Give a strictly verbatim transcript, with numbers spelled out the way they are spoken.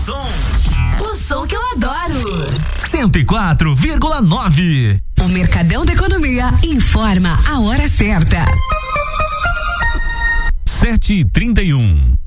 som. O som que eu adoro. cento e quatro vírgula nove. O Mercadão da Economia informa a hora certa. sete e trinta e um.